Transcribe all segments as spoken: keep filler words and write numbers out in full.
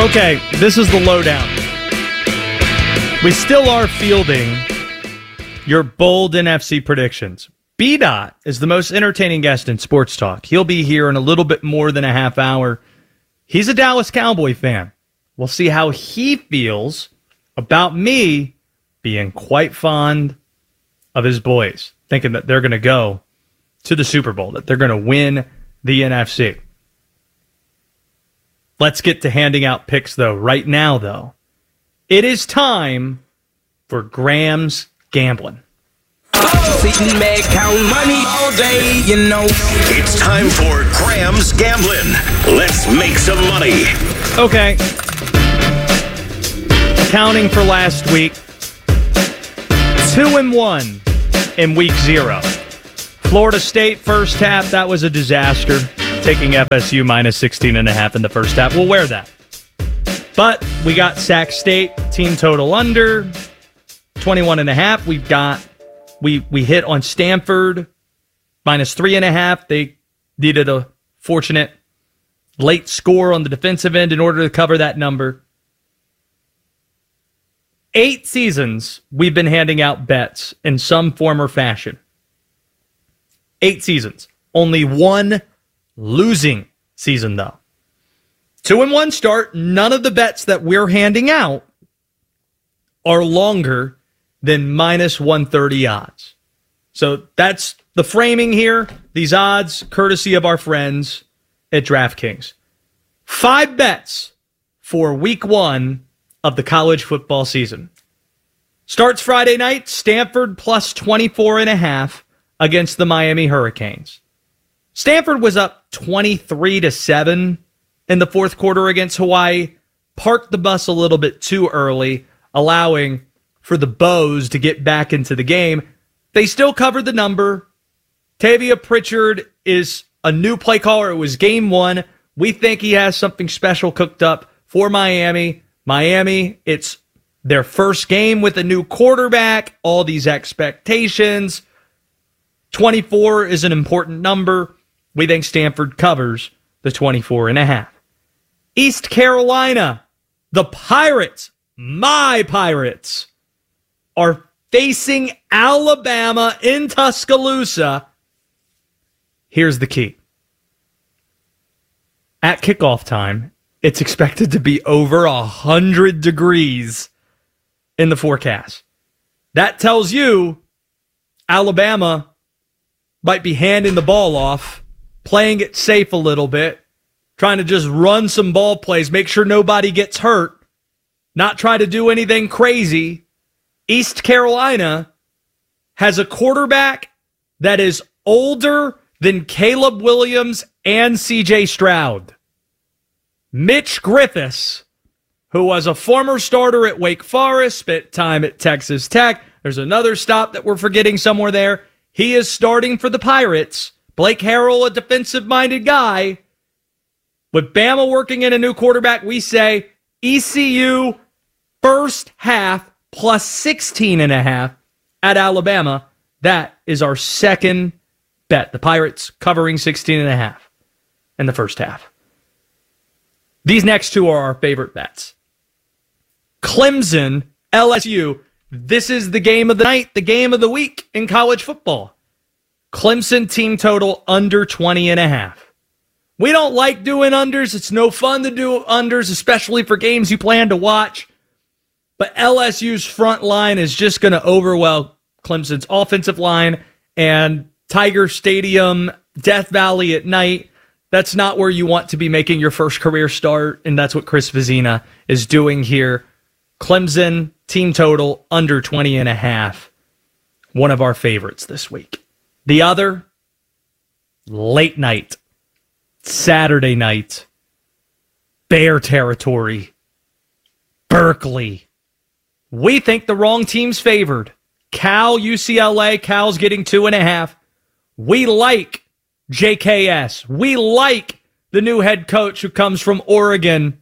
Okay, this is the lowdown. We still are fielding your bold N F C predictions. B-Dot is the most entertaining guest in sports talk. He'll be here in a little bit more than a half hour. He's a Dallas Cowboy fan. We'll see how he feels about me being quite fond of his boys, thinking that they're going to go to the Super Bowl, that they're going to win the N F C. Let's get to handing out picks, though. Right now, though, it is time for Graham's Gambling. See me make count money all day, you know. It's time for Graham's Gambling. Let's make some money. Okay. Counting for last week. Two and one in week zero. Florida State first half, that was a disaster. Taking F S U minus sixteen and a half in the first half. We'll wear that. But we got Sac State, team total under twenty-one and a half. We've got, we, we hit on Stanford minus three and a half. They needed a fortunate late score on the defensive end in order to cover that number. Eight seasons we've been handing out bets in some form or fashion. Eight seasons. Only one losing season, though. Two and one start. None of the bets that we're handing out are longer than minus one thirty odds. So that's the framing here. These odds, courtesy of our friends at DraftKings. Five bets for week one of the college football season. Starts Friday night, Stanford plus twenty-four and a half against the Miami Hurricanes. Stanford was up twenty-three to seven in the fourth quarter against Hawaii. Parked the bus a little bit too early, allowing for the Bows to get back into the game. They still covered the number. Tavia Pritchard is a new play caller. It was game one. We think he has something special cooked up for Miami. Miami, it's their first game with a new quarterback. All these expectations. twenty-four is an important number. We think Stanford covers the twenty-four and a half. East Carolina, the Pirates, my Pirates, are facing Alabama in Tuscaloosa. Here's the key. At kickoff time, it's expected to be over one hundred degrees in the forecast. That tells you Alabama might be handing the ball off, playing it safe a little bit, trying to just run some ball plays, make sure nobody gets hurt, not try to do anything crazy. East Carolina has a quarterback that is older than Caleb Williams and C J Stroud. Mitch Griffiths, who was a former starter at Wake Forest, spent time at Texas Tech. There's another stop that we're forgetting somewhere there. He is starting for the Pirates. Blake Harrell, a defensive-minded guy. With Bama working in a new quarterback, we say E C U first half plus sixteen and a half at Alabama. That is our second bet. The Pirates covering sixteen and a half in the first half. These next two are our favorite bets. Clemson, L S U. This is the game of the night, the game of the week in college football. Clemson team total under twenty and a half. We don't like doing unders. It's no fun to do unders, especially for games you plan to watch. But L S U's front line is just going to overwhelm Clemson's offensive line, and Tiger Stadium, Death Valley at night, that's not where you want to be making your first career start, and that's what Chris Vizina is doing here. Clemson team total under twenty and a half. One of our favorites this week. The other, late night, Saturday night, Bear territory, Berkeley. We think the wrong team's favored. Cal, U C L A, Cal's getting two and a half. We like J K S. We like the new head coach who comes from Oregon.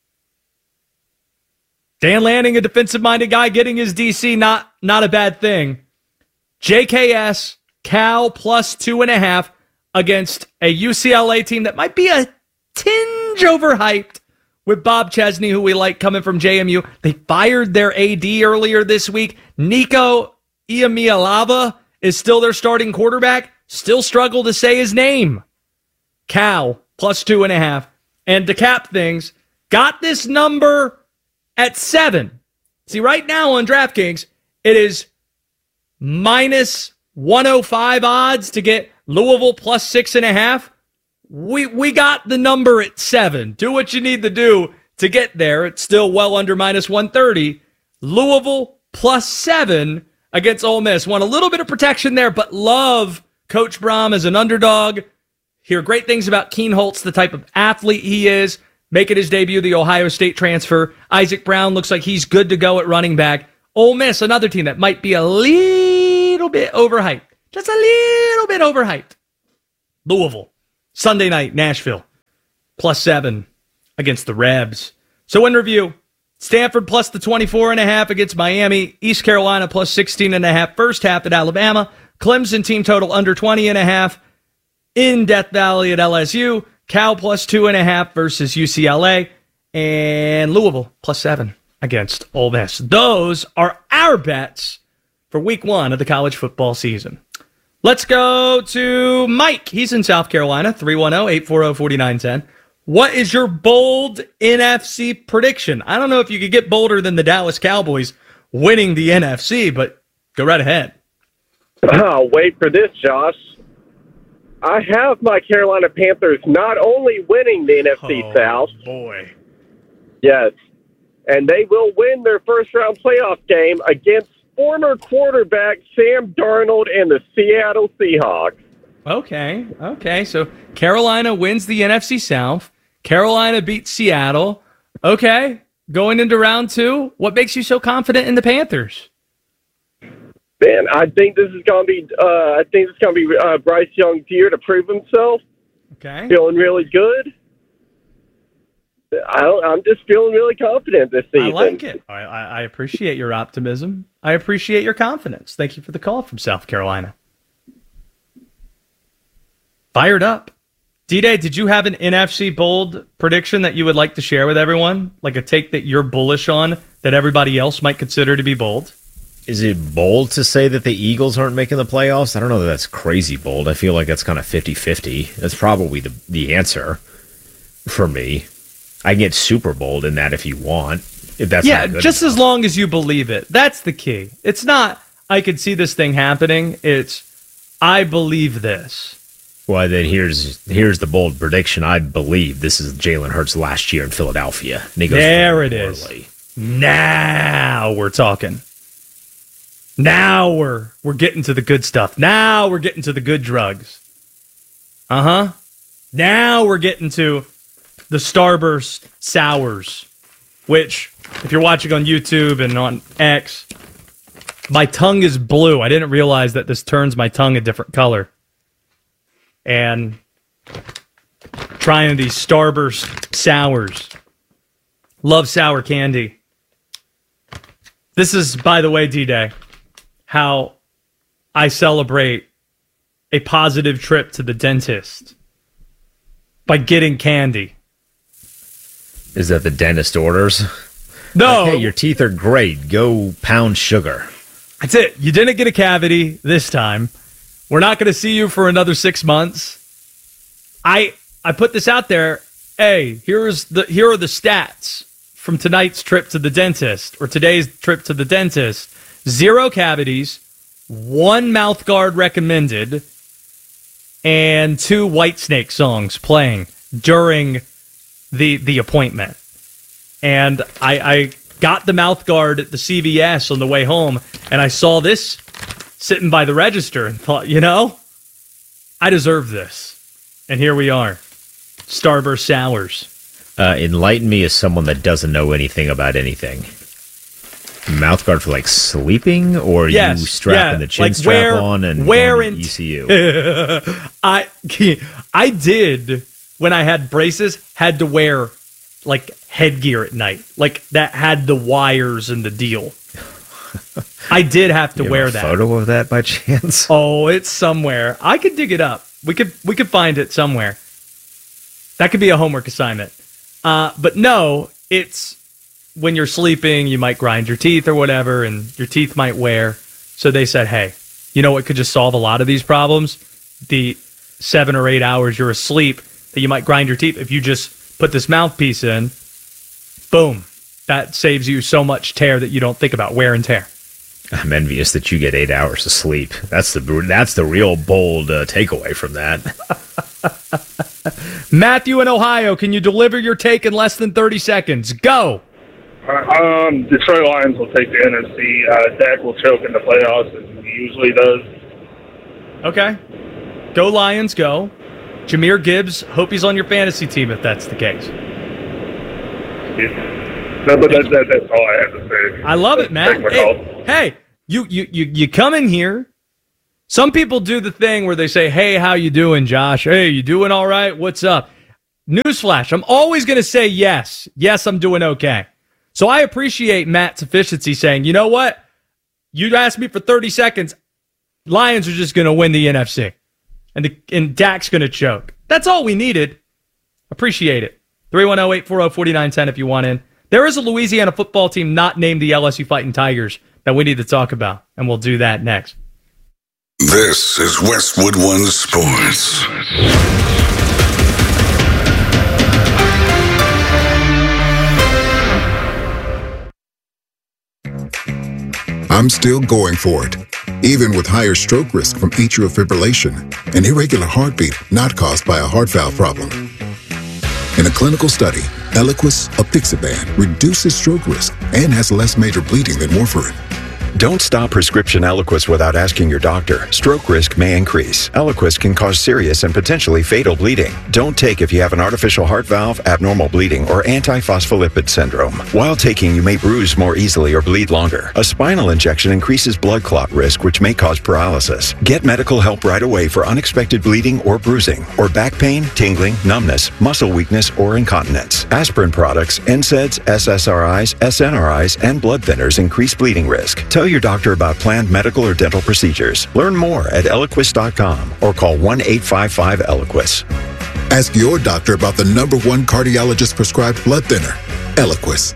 Dan Lanning, a defensive-minded guy, getting his D C, not, not a bad thing. J K S, Cal plus two and a half against a U C L A team that might be a tinge overhyped. with Bob Chesney, who we like coming from J M U. They fired their A D earlier this week. Nico Iamaleava is still their starting quarterback. Still struggle to say his name. Cal, plus two and a half. And to cap things, got this number at seven. See, right now on DraftKings, it is minus one oh five odds to get Louisville plus six and a half. We we got the number at seven. Do what you need to do to get there. It's still well under minus one thirty. Louisville plus seven against Ole Miss. Want a little bit of protection there, but love Coach Brom as an underdog. Hear great things about Keen Holtz, the type of athlete he is. Making his debut, the Ohio State transfer. Isaac Brown looks like he's good to go at running back. Ole Miss, another team that might be a little bit overhyped. Just a little bit overhyped. Louisville. Sunday night, Nashville, plus seven against the Rebs. So in review, Stanford plus the twenty-four and a half against Miami. East Carolina plus sixteen and a half first half at Alabama. Clemson team total under twenty and a half in Death Valley at L S U. Cal plus two and a half versus U C L A. And Louisville plus seven against Ole Miss. Those are our bets for week one of the college football season. Let's go to Mike. He's in South Carolina, three one zero, eight four zero, four nine one zero. What is your bold N F C prediction? I don't know if you could get bolder than the Dallas Cowboys winning the N F C, but go right ahead. Oh, wait for this, Josh. I have my Carolina Panthers not only winning the N F C oh, South. boy. Yes. And they will win their first-round playoff game against former quarterback Sam Darnold and the Seattle Seahawks. Okay, okay. So Carolina wins the N F C South. Carolina beats Seattle. Okay, going into round two, what makes you so confident in the Panthers? Man, I think this is going to be. Uh, I think it's going to be uh, Bryce Young's year to prove himself. Okay, feeling really good. I don't, I'm just feeling really confident this season. I like it. I, I appreciate your optimism. I appreciate your confidence. Thank you for the call from South Carolina. Fired up. D-Day, did you have an N F C bold prediction that you would like to share with everyone? Like a take that you're bullish on that everybody else might consider to be bold? Is it bold to say that the Eagles aren't making the playoffs? I don't know that that's crazy bold. I feel like that's kind of fifty-fifty. That's probably the, the answer for me. I can get super bold in that if you want. If that's yeah, not good just enough. as long as you believe it. That's the key. It's not, I could see this thing happening. It's, I believe this. Well, then here's here's the bold prediction. I believe this is Jalen Hurts' last year in Philadelphia. And he goes there it poorly. is. Now we're talking. Now we're we're getting to the good stuff. Now we're getting to the good drugs. Uh-huh. Now we're getting to the Starburst Sours, which, if you're watching on YouTube and on X, my tongue is blue. I didn't realize that this turns my tongue a different color. And trying these Starburst Sours. Love sour candy. This is, by the way, D-Day, how I celebrate a positive trip to the dentist by getting candy. Is that the dentist orders? No. Like, hey, your teeth are great. Go pound sugar. That's it. You didn't get a cavity this time. We're not going to see you for another six months. I I put this out there. Hey, here's the here are the stats from tonight's trip to the dentist, or today's trip to the dentist. Zero cavities, one mouth guard recommended, and two Whitesnake songs playing during the the appointment. And I, I got the mouth guard at the C V S on the way home, and I saw this sitting by the register and thought, you know, I deserve this. And here we are. Starburst Sours. Uh, enlighten me as someone that doesn't know anything about anything. Mouth guard for like sleeping, or yes, you strapping yeah, the chin like strap wear, on and wear on in E C U? I I did when I had braces, had to wear like headgear at night, like that had the wires and the deal. I did have to You have wear a that. photo of that by chance? Oh, it's somewhere. I could dig it up. We could we could find it somewhere. That could be a homework assignment. Uh, but no, it's when you're sleeping, you might grind your teeth or whatever, and your teeth might wear. So they said, hey, you know what could just solve a lot of these problems? The seven or eight hours you're asleep that you might grind your teeth. If you just put this mouthpiece in, boom, that saves you so much tear that you don't think about wear and tear. I'm envious that you get eight hours of sleep. That's the that's the real bold uh, takeaway from that. Matthew in Ohio, can you deliver your take in less than thirty seconds? Go. Um, Detroit Lions will take the N F C. Uh, Dak will choke in the playoffs, as he usually does. Okay. Go Lions, go. Jahmyr Gibbs, hope he's on your fantasy team if that's the case. Yeah. No, but that, that, that's all I have to say. I love it, Matt. Hey, hey, you, you, you, you come in here. Some people do the thing where they say, hey, how you doing, Josh? Hey, you doing all right? What's up? Newsflash, I'm always going to say yes. Yes, I'm doing okay. So I appreciate Matt's efficiency saying, you know what? You asked me for thirty seconds. Lions are just going to win the N F C. And, the, and Dak's going to choke. That's all we needed. Appreciate it. three one zero, eight four zero, four nine one zero if you want in. There is a Louisiana football team not named the L S U Fighting Tigers that we need to talk about, and we'll do that next. This is Westwood One Sports. I'm still going for it, even with higher stroke risk from atrial fibrillation, an irregular heartbeat not caused by a heart valve problem. In a clinical study, Eliquis apixaban reduces stroke risk and has less major bleeding than warfarin. Don't stop prescription Eliquis without asking your doctor. Stroke risk may increase. Eliquis can cause serious and potentially fatal bleeding. Don't take if you have an artificial heart valve, abnormal bleeding, or antiphospholipid syndrome. While taking, you may bruise more easily or bleed longer. A spinal injection increases blood clot risk, which may cause paralysis. Get medical help right away for unexpected bleeding or bruising, or back pain, tingling, numbness, muscle weakness, or incontinence. Aspirin products, N SAIDs, S S R Is, S N R Is, and blood thinners increase bleeding risk. Tell your doctor about planned medical or dental procedures. Learn more at Eliquis dot com or call one eight five five Eliquis. Ask your doctor about the number one cardiologist prescribed blood thinner, Eliquis.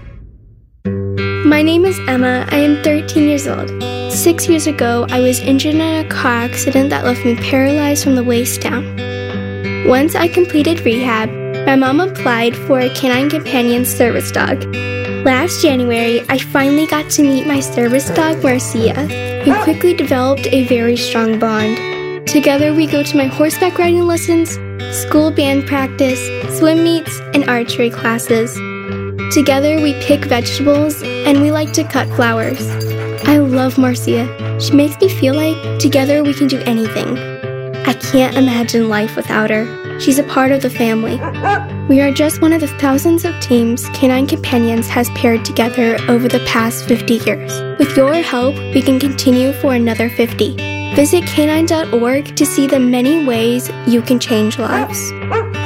My name is Emma. I am thirteen years old. Six years ago, I was injured in a car accident that left me paralyzed from the waist down. Once I completed rehab, my mom applied for a Canine Companion service dog. Last January, I finally got to meet my service dog, Marcia. We quickly developed a very strong bond. Together, we go to my horseback riding lessons, school band practice, swim meets, and archery classes. Together, we pick vegetables, and we like to cut flowers. I love Marcia. She makes me feel like together we can do anything. I can't imagine life without her. She's a part of the family. We are just one of the thousands of teams Canine Companions has paired together over the past fifty years. With your help, we can continue for another fifty. Visit canine dot org to see the many ways you can change lives. I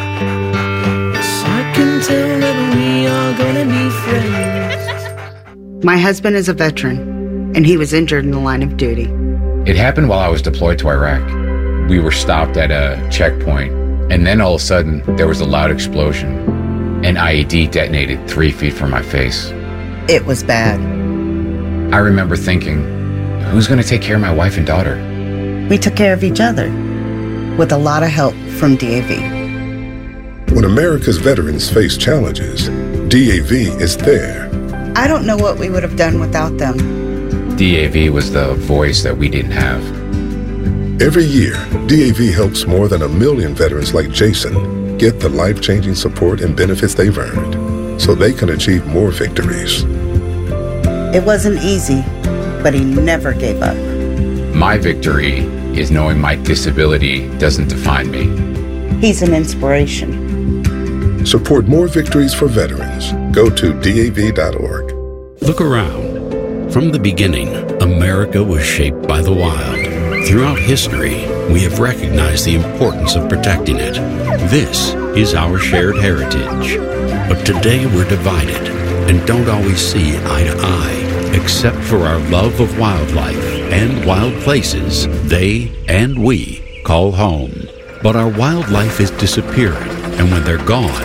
can tell that we are gonna be friends. My husband is a veteran, and he was injured in the line of duty. It happened while I was deployed to Iraq. We were stopped at a checkpoint, and then all of a sudden, there was a loud explosion. An I E D detonated three feet from my face. It was bad. I remember thinking, who's going to take care of my wife and daughter? We took care of each other, with a lot of help from D A V. When America's veterans face challenges, D A V is there. I don't know what we would have done without them. D A V was the voice that we didn't have. Every year, D A V helps more than a million veterans like Jason get the life-changing support and benefits they've earned so they can achieve more victories. It wasn't easy, but he never gave up. My victory is knowing my disability doesn't define me. He's an inspiration. Support more victories for veterans. Go to D A V dot org. Look around. From the beginning, America was shaped by the wild. Throughout history, we have recognized the importance of protecting it. This is our shared heritage. But today we're divided and don't always see eye to eye, except for our love of wildlife and wild places they and we call home. But our wildlife is disappearing, and when they're gone,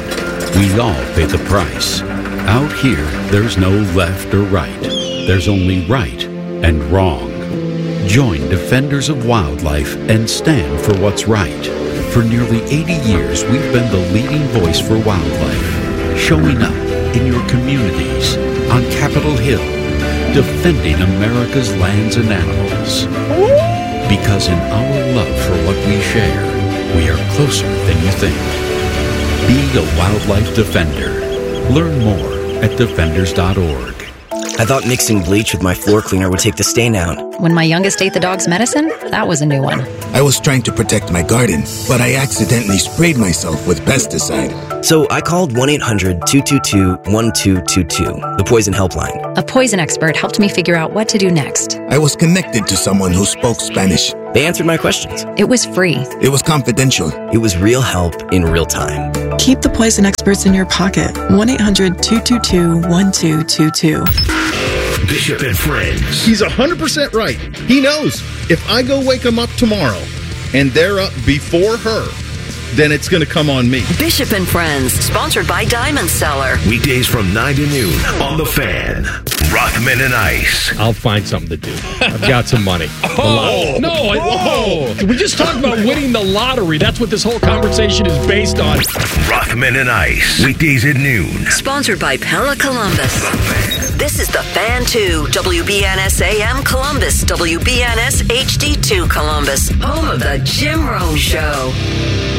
We all pay the price. Out here, there's no left or right. There's only right and wrong. Join Defenders of Wildlife and stand for what's right. For nearly eighty years, we've been the leading voice for wildlife, showing up in your communities, on Capitol Hill, defending America's lands and animals. Because in our love for what we share, we are closer than you think. Be a wildlife defender. Learn more at defenders dot org. I thought mixing bleach with my floor cleaner would take the stain out. When my youngest ate the dog's medicine, that was a new one. I was trying to protect my garden, but I accidentally sprayed myself with pesticide. So I called one eight hundred two two two one two two two, the poison helpline. A poison expert helped me figure out what to do next. I was connected to someone who spoke Spanish. They answered my questions. It was free. It was confidential. It was real help in real time. Keep the poison experts in your pocket. one eight hundred two two two one two two two. Bishop and Friends. He's one hundred percent right. He knows if I go wake him up tomorrow and they're up before her, then it's going to come on me. Bishop and Friends, sponsored by Diamond Seller. Weekdays from nine to noon on The Fan. Rothman and Ice. I'll find something to do. I've got some money. Oh, no. I, oh. We just talked about winning the lottery. That's what this whole conversation is based on. Rothman and Ice. Weekdays at noon. Sponsored by Pella Columbus. This is The Fan two, W B N S A M Columbus, W B N S H D two Columbus, home of the Jim Rome Show.